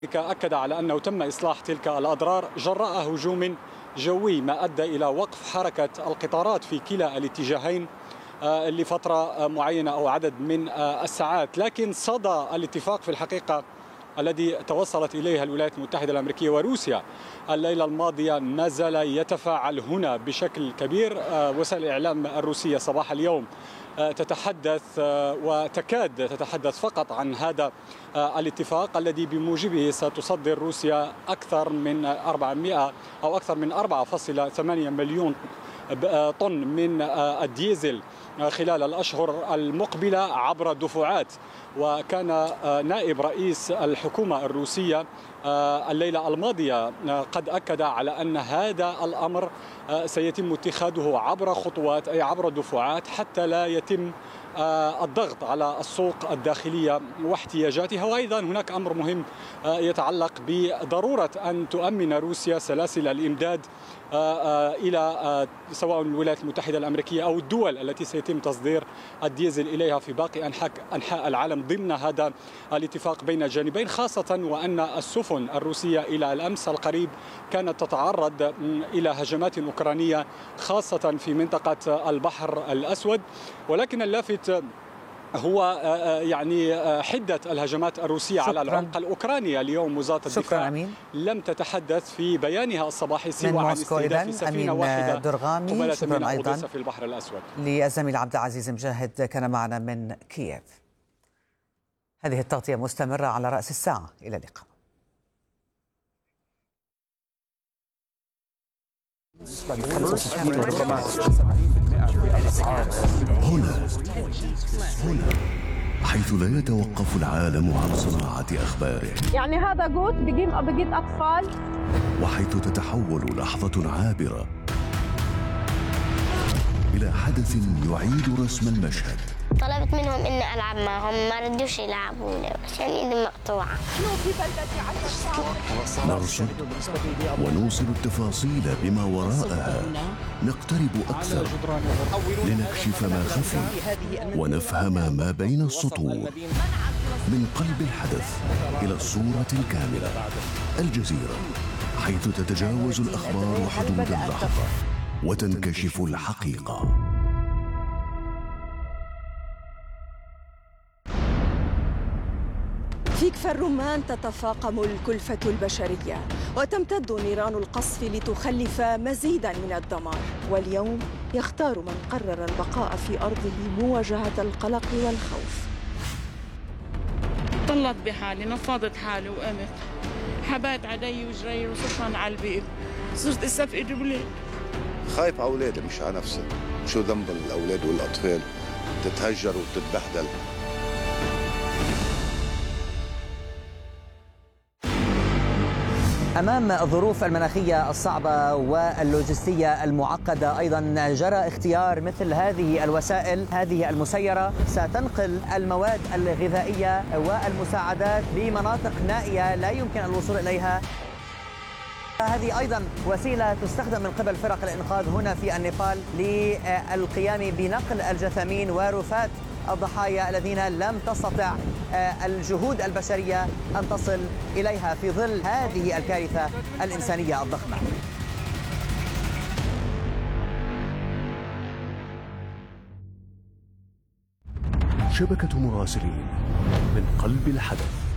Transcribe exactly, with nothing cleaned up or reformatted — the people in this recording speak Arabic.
أكد على أنه تم إصلاح تلك الأضرار جراء هجوم جوي ما أدى إلى وقف حركة القطارات في كلا الاتجاهين لفترة معينة أو عدد من الساعات. لكن صدى الاتفاق في الحقيقة الذي توصلت إليه الولايات المتحدة الأمريكية وروسيا الليلة الماضية ما زال يتفاعل هنا بشكل كبير. وسائل الإعلام الروسية صباح اليوم تتحدث وتكاد تتحدث فقط عن هذا الاتفاق الذي بموجبه ستصدر روسيا أكثر من أربعمائة أو أكثر من أربعة فاصلة ثمانية مليون طن من الديزل خلال الأشهر المقبلة عبر دفعات. وكان نائب رئيس الحكومة الروسية الليلة الماضية قد أكد على أن هذا الأمر سيتم اتخاذه عبر خطوات أي عبر دفعات حتى لا يتم الضغط على السوق الداخلية واحتياجاتها. وأيضا هناك أمر مهم يتعلق بضرورة أن تؤمن روسيا سلاسل الإمداد إلى سواء الولايات المتحدة الأمريكية أو الدول التي سيتم تصدير الديزل إليها في باقي أنحاء العالم ضمن هذا الاتفاق بين الجانبين، خاصة وأن السفن الروسية إلى الأمس القريب كانت تتعرض إلى هجمات أوكرانية خاصة في منطقة البحر الأسود. ولكن اللافت هو يعني حدة الهجمات الروسية على العمق الأوكراني. اليوم وزارة الدفاع لم تتحدث في بيانها الصباحي سوى عن استهداف سفينة واحدة درغامي. شكرا أيضا في البحر الأسود. للزميل عبد العزيز مجاهد كان معنا من كييف. هذه التغطية مستمرة على رأس الساعة. إلى اللقاء. هنا هنا حيث لا يتوقف العالم عن صناعة أخباره، يعني هذا جوت بجيب بجيب أطفال، وحيث تتحول لحظة عابرة إلى حدث يعيد رسم المشهد. طلبت منهم إني ألعب معهم، ما ردوش يلعبوني عشان إيدي مقطوعة. نرصد ونوصل التفاصيل بما وراءها، نقترب أكثر لنكشف ما خفي ونفهم ما بين السطور. من قلب الحدث إلى الصورة الكاملة. الجزيرة، حيث تتجاوز الأخبار حدود اللحظة وتنكشف الحقيقة. في كفر الرمان تتفاقم الكلفة البشرية وتمتد نيران القصف لتخلف مزيداً من الدمار. واليوم يختار من قرر البقاء في أرضه مواجهة القلق والخوف. طلت بحالي، نفضت حالي وقمت، حبات علي وجري وصفن على البيت، صرت استفقد بلاد. خايف على أولادي مش على نفسي. شو ذنب الأولاد والأطفال تتهجر وتتبهدل؟ أمام الظروف المناخية الصعبة واللوجستية المعقدة أيضا جرى اختيار مثل هذه الوسائل. هذه المسيرة ستنقل المواد الغذائية والمساعدات لمناطق نائية لا يمكن الوصول إليها. هذه أيضا وسيلة تستخدم من قبل فرق الإنقاذ هنا في النيبال للقيام بنقل الجثامين ورفات الضحايا الذين لم تستطع الجهود البشرية أن تصل إليها في ظل هذه الكارثة الإنسانية الضخمة. شبكة مراسلين من قلب الحدث.